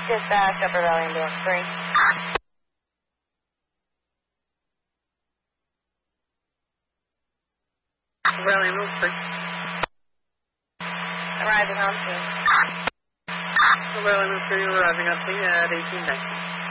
Dispatch, Upper Valley Ambulance 3. Upper Valley Ambulance 3. Arriving on scene. Upper Valley Ambulance 3, arriving on scene at 1819.